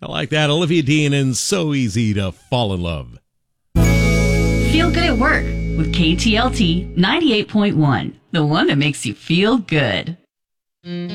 I like that. Olivia Dean and So Easy to Fall in Love. Feel good at work with KTLT 98.1, the one that makes you feel good.